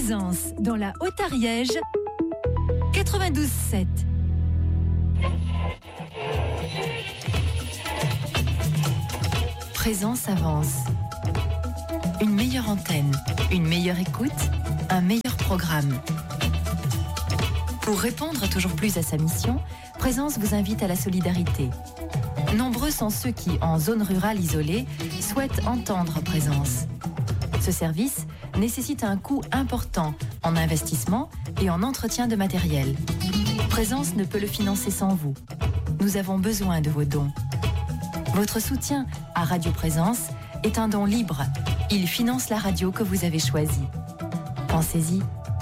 Présence dans la Haute-Ariège, 92.7. Présence avance. Une meilleure antenne, une meilleure écoute, un meilleur programme. Pour répondre toujours plus à sa mission, Présence vous invite à la solidarité. Nombreux sont ceux qui, en zone rurale isolée, souhaitent entendre Présence. Ce service nécessite un coût important en investissement et en entretien de matériel. Présence ne peut le financer sans vous. Nous avons besoin de vos dons. Votre soutien à Radio Présence est un don libre. Il finance la radio que vous avez choisie. Pensez-y.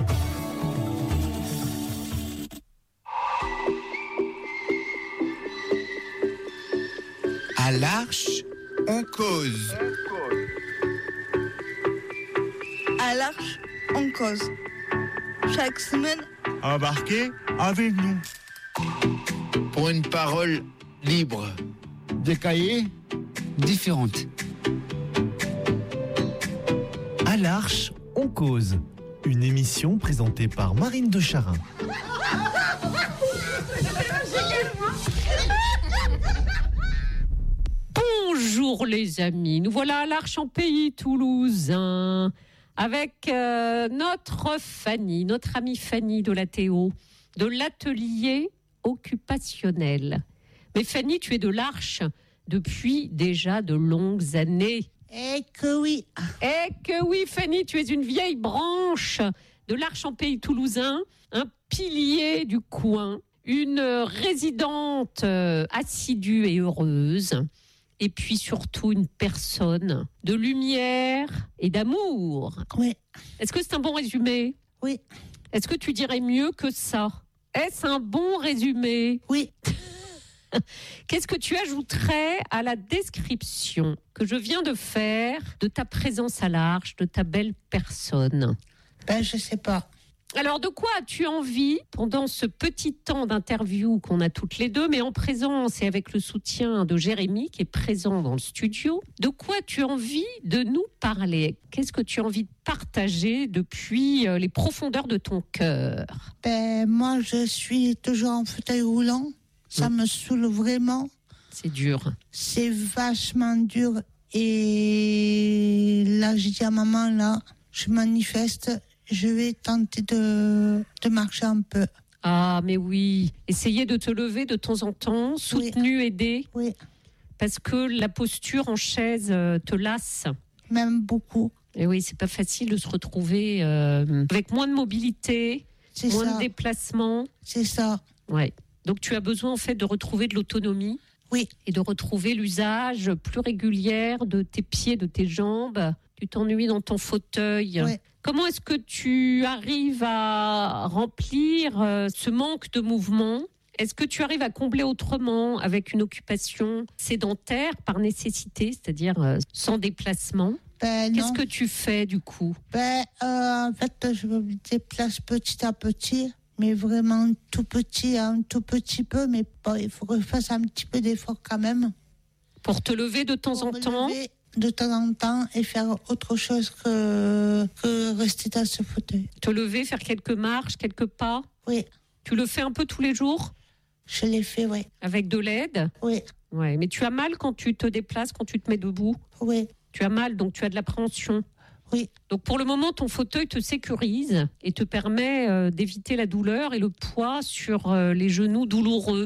À l'Arche, on cause. À l'Arche, on cause. Chaque semaine, Embarquez avec nous. Pour une parole libre. Des cahiers différentes. À l'Arche, on cause. Une émission présentée par Marine de Charin. Bonjour les amis, nous voilà à l'Arche en pays toulousain avec notre Fanny, notre amie Fanny de la Théo, de l'atelier occupationnel. Mais Fanny, tu es de l'Arche depuis déjà de longues années. eh que oui. Eh que oui Fanny, tu es une vieille branche de l'Arche en pays toulousain, un pilier du coin, une résidente assidue et heureuse. Et puis surtout une personne de lumière et d'amour. Oui. Est-ce que c'est un bon résumé ? Oui. Est-ce que tu dirais mieux que ça ? Est-ce un bon résumé ? Oui. Qu'est-ce que tu ajouterais à la description que je viens de faire de ta présence à l'Arche, de ta belle personne ? Je sais pas. Alors, de quoi as-tu envie pendant ce petit temps d'interview qu'on a toutes les deux, mais en présence et avec le soutien de Jérémy qui est présent dans le studio, de quoi as-tu envie de nous parler ? Qu'est-ce que tu as envie de partager depuis les profondeurs de ton cœur ? Moi, je suis toujours en fauteuil roulant. Ça me saoule vraiment. C'est dur. C'est vachement dur. Et là, j'ai dit à maman, là, je manifeste. Je vais tenter de marcher un peu. Ah, mais oui. Essayer de te lever de temps en temps, soutenu, aidé. Oui. Parce que la posture en chaise te lasse. Même beaucoup. Et oui, c'est pas facile de se retrouver avec moins de mobilité, moins de déplacement. C'est ça. Ouais. Donc tu as besoin en fait de retrouver de l'autonomie. Oui. Et de retrouver l'usage plus régulier de tes pieds, de tes jambes. Tu t'ennuies dans ton fauteuil. Oui. Comment est-ce que tu arrives à remplir ce manque de mouvement ? Est-ce que tu arrives à combler autrement avec une occupation sédentaire par nécessité, c'est-à-dire sans déplacement ? Qu'est-ce que tu fais du coup ? En fait, je me déplace petit à petit, mais vraiment tout petit, un tout petit peu, mais il faut que je fasse un petit peu d'effort quand même. Pour te lever de temps en temps ? De temps en temps et faire autre chose que rester dans ce fauteuil. Te lever, faire quelques marches, quelques pas ? Oui. Tu le fais un peu tous les jours ? Je l'ai fait, oui. Avec de l'aide ? Oui. Ouais, mais tu as mal quand tu te déplaces, quand tu te mets debout ? Oui. Tu as mal, donc tu as de l'appréhension ? Oui. Donc pour le moment, ton fauteuil te sécurise et te permet d'éviter la douleur et le poids sur les genoux douloureux.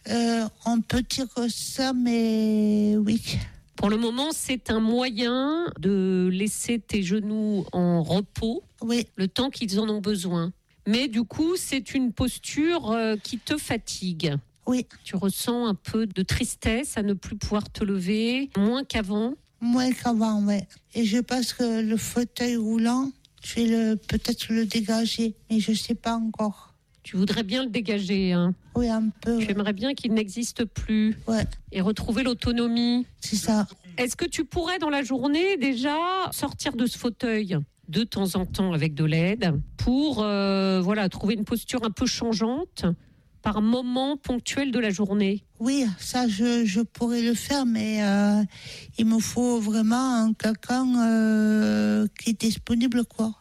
On peut dire ça, mais oui. Pour le moment, c'est un moyen de laisser tes genoux en repos, oui, le temps qu'ils en ont besoin. Mais du coup, c'est une posture qui te fatigue. Oui. Tu ressens un peu de tristesse à ne plus pouvoir te lever, moins qu'avant. Moins qu'avant, oui. Et je pense que le fauteuil roulant, je vais peut-être le dégager, mais je ne sais pas encore. Tu voudrais bien le dégager, hein ? Oui, un peu. Tu aimerais bien qu'il n'existe plus. Ouais. Et retrouver l'autonomie. C'est ça. Est-ce que tu pourrais, dans la journée, déjà, sortir de ce fauteuil de temps en temps avec de l'aide pour trouver une posture un peu changeante par moment ponctuel de la journée ? Oui, ça, je pourrais le faire, mais il me faut vraiment quelqu'un qui est disponible, quoi.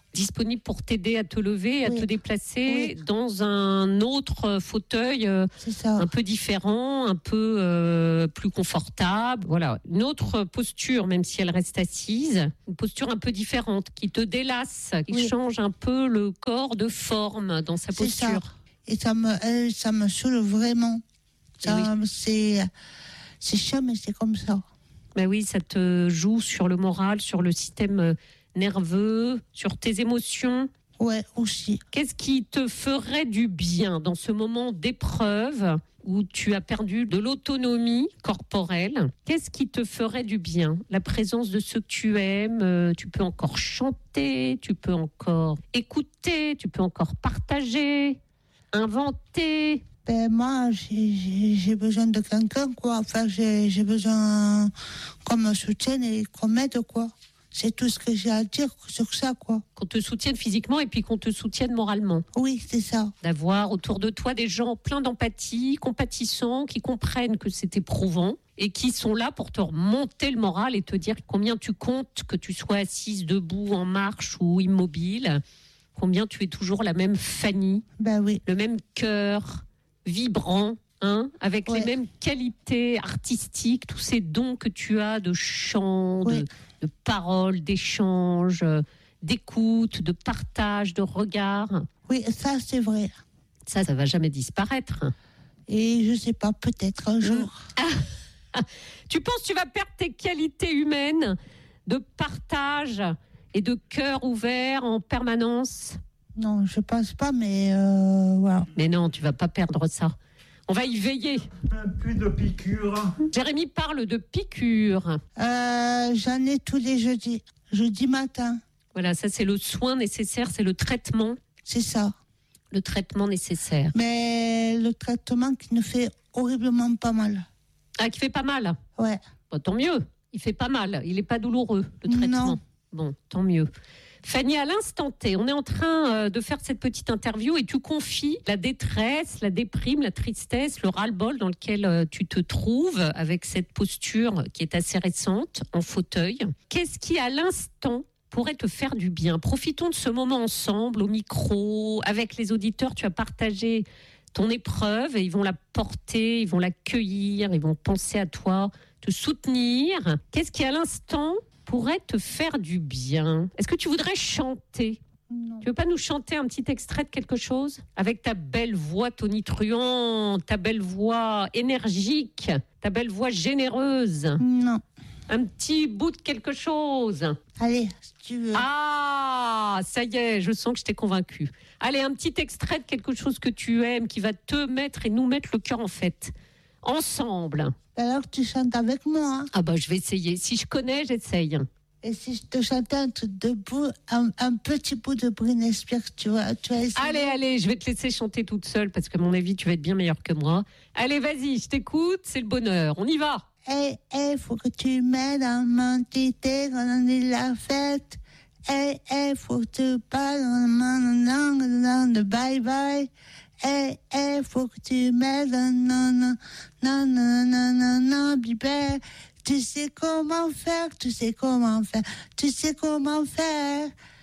disponible pour t'aider à te lever, à Oui. te déplacer dans un autre fauteuil C'est ça. un peu différent, un peu plus confortable. Voilà, une autre posture, même si elle reste assise, une posture un peu différente, qui te délasse, qui Oui. change un peu le corps de forme dans sa C'est ça. posture. Et ça me saoule vraiment. Ça, c'est chiant, mais c'est comme ça. Ben oui, ça te joue sur le moral, sur le système nerveux, sur tes émotions. Ouais, aussi. Qu'est-ce qui te ferait du bien dans ce moment d'épreuve où tu as perdu de l'autonomie corporelle? Qu'est-ce qui te ferait du bien? La présence de ceux que tu aimes, tu peux encore chanter, tu peux encore écouter, tu peux encore partager, inventer. Ben, moi, j'ai besoin de quelqu'un, quoi. Enfin, j'ai besoin qu'on me soutienne et qu'on m'aide, quoi. C'est tout ce que j'ai à dire sur ça, quoi. Qu'on te soutienne physiquement et puis qu'on te soutienne moralement. Oui, c'est ça. D'avoir autour de toi des gens pleins d'empathie, compatissants, qui comprennent que c'est éprouvant et qui sont là pour te remonter le moral et te dire combien tu comptes, que tu sois assise, debout, en marche ou immobile, combien tu es toujours la même Fanny, Ben oui. le même cœur vibrant, hein, avec les Ouais. mêmes qualités artistiques, tous ces dons que tu as de chant, Oui. de parole, d'échange, d'écoute, de partage, de regard. Oui, ça, c'est vrai. Ça va jamais disparaître. Et je sais pas, peut-être un jour. Tu penses que tu vas perdre tes qualités humaines de partage et de cœur ouvert en permanence? Non, je pense pas, mais voilà. Mais non, tu vas pas perdre ça. On va y veiller. Plus de piqûres. Jérémy parle de piqûres. J'en ai tous les jeudis. Jeudi matin, Voilà, ça c'est le soin nécessaire, c'est le traitement nécessaire. Mais le traitement qui nous fait horriblement pas mal. Ah, qui fait pas mal. Ouais. Bon, tant mieux. Il fait pas mal. Il est pas douloureux, le traitement. Non. Bon, tant mieux. Fanny, à l'instant T, on est en train de faire cette petite interview et tu confies la détresse, la déprime, la tristesse, le ras-le-bol dans lequel tu te trouves avec cette posture qui est assez récente, en fauteuil. Qu'est-ce qui, à l'instant, pourrait te faire du bien? Profitons de ce moment ensemble, au micro, avec les auditeurs. Tu as partagé ton épreuve et ils vont la porter, ils vont l'accueillir, ils vont penser à toi, te soutenir. Qu'est-ce qui, à l'instant, pourrait te faire du bien? Est-ce que tu voudrais chanter? Non. Tu veux pas nous chanter un petit extrait de quelque chose? Avec ta belle voix tonitruante, ta belle voix énergique, ta belle voix généreuse. Non. Un petit bout de quelque chose. Allez, si tu veux. Ah, ça y est, je sens que je t'ai convaincue. Allez, un petit extrait de quelque chose que tu aimes, qui va te mettre et nous mettre le cœur en fête. Ensemble. Alors, tu chantes avec moi. Hein. Ah bah, je vais essayer. Si je connais, j'essaye. Et si je te chantais un truc debout, un petit bout de Britney Spears, tu vas essayer. Allez, je vais te laisser chanter toute seule parce qu'à mon avis, tu vas être bien meilleure que moi. Allez, vas-y, je t'écoute, c'est le bonheur. On y va. Faut que tu m'aides à m'entiter quand on est la fête. Faut que tu parles de bye bye. Faut que tu m'aides, non, bébé. Tu sais comment faire.